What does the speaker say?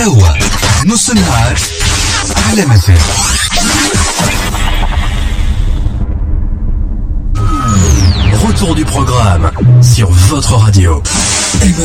توا نص النهار على مزاج. Retour du programme sur votre radio.